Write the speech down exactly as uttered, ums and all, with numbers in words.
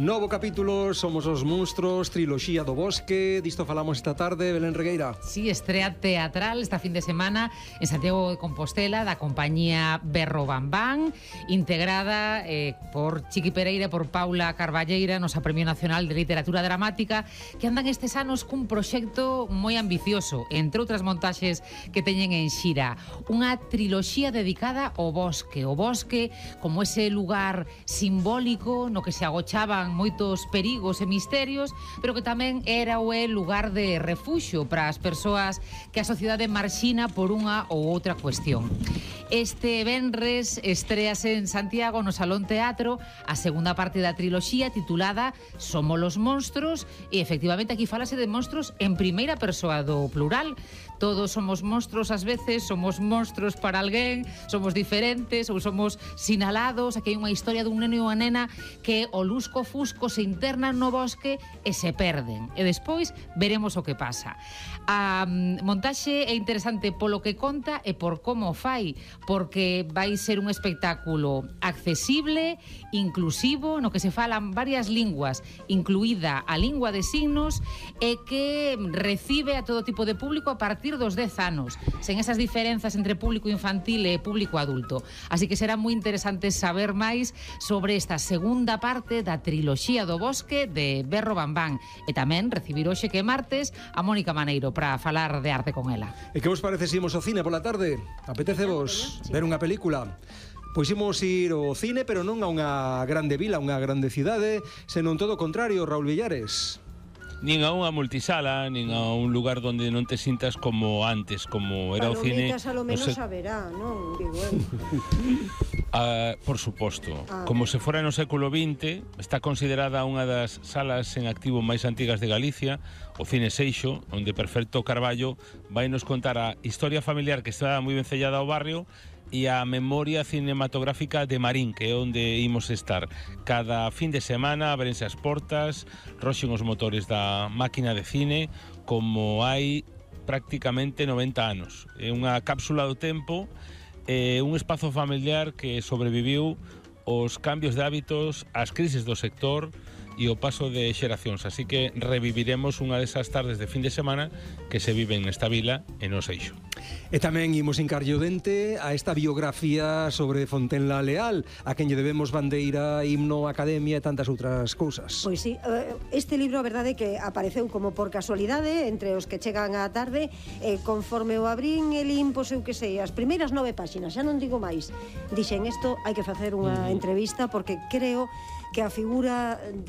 Novo capítulo, Somos os monstros, triloxía do bosque. Disto falamos esta tarde, Belén Regueira. Sí, estrea teatral esta fin de semana en Santiago de Compostela da compañía Berro Bambán, integrada eh, por Chiqui Pereira e por Paula Carballeira, nosa Premio Nacional de Literatura Dramática, que andan estes anos cun proxecto moi ambicioso, entre outras montaxes que teñen en xira, unha triloxía dedicada ao bosque, o bosque como ese lugar simbólico no que se agochaban moitos perigos e misterios, pero que tamén era o el lugar de refuxio para as persoas que a sociedade marxina por unha ou outra cuestión. Este venres estrease en Santiago no Salón Teatro a segunda parte da triloxía titulada Somos los monstros, e efectivamente aquí falase de monstros en primeira persoa do plural. Todos somos monstros ás veces, somos monstros para alguén, somos diferentes ou somos sinalados. Aquí hai unha historia dun neno e unha nena que o lusco fusco se internan no bosque e se perden. E despois veremos o que pasa. A montaxe é interesante polo que conta e por como fai, porque vai ser un espectáculo accesible, inclusivo, no que se falan varias linguas, incluída a lingua de signos, e que recibe a todo tipo de público a partir dos dez anos, sen esas diferenzas entre público infantil e público adulto. Así que será moi interesante saber máis sobre esta segunda parte da triloxía do bosque de Berro Bambán, e tamén recibir hoxe, que é martes, a Mónica Maneiro para falar de arte con ela. E que vos parece se imos ao cine pola tarde? Apetecevos ver unha película? Pois imos ir ao cine, pero non a unha grande vila, unha grande cidade, senón todo o contrario, Raúl Villares. Nin a unha multisala, nin a un lugar onde non te sintas como antes, como era o cine. Palomitas a lo menos saberá, non? Digo eu. Ah, por suposto. Ah, como se fora no século vinte, está considerada unha das salas en activo máis antigas de Galicia, o Cine Seixo, onde Perfecto Carballo vai nos contar a historia familiar que está moi ben sellada ao barrio e a memoria cinematográfica de Marín, que é onde imos estar. Cada fin de semana abrense as portas, roxen os motores da máquina de cine, como hai prácticamente noventa anos. É unha cápsula do tempo, é un espazo familiar que sobreviviu os cambios de hábitos, as crisis do sector e o paso de xeracións. Así que reviviremos unha desas tardes de fin de semana que se viven nesta vila e no Seixo. E tamén imos encarlle o dente a esta biografía sobre Fontenla Leal, a quen lle debemos bandeira, himno, academia e tantas outras cousas. Pois sí, este libro a verdade que apareceu como por casualidade entre os que chegan á tarde, e conforme o abrín e limpo, eu que sei, as primeiras nove páxinas, xa non digo máis, dixen, isto hai que facer unha entrevista porque creo que a figura de